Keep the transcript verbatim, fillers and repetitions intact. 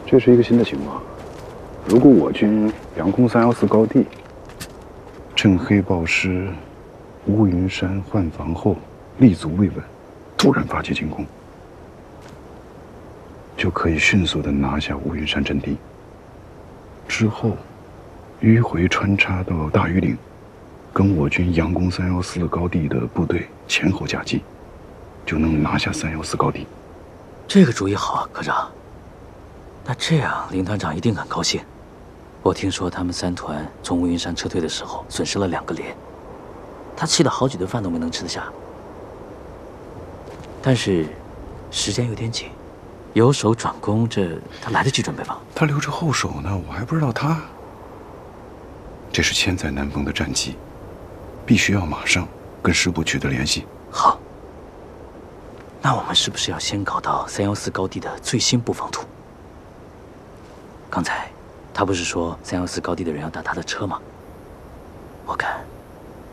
这是一个新的情况。如果我军佯攻三幺四高地，趁黑豹师乌云山换防后立足未稳，突然发起进攻，就可以迅速地拿下乌云山阵地。之后，迂回穿插到大庾岭，跟我军佯攻三幺四高地的部队前后夹击，就能拿下三幺四高地。 这个主意好啊，科长。那这样，林团长一定很高兴。我听说他们三团从乌云山撤退的时候，损失了两个连，他气得好几顿饭都没能吃得下。但是，时间有点紧，由守转攻，这他来得及准备吗？ 他留着后手呢，我还不知道他。这是千载难逢的战机，必须要马上跟师部取得联系。 好。那我们是不是要先搞到三幺四高地的最新布防图？刚才他不是说三幺四高地的人要打他的车吗？我看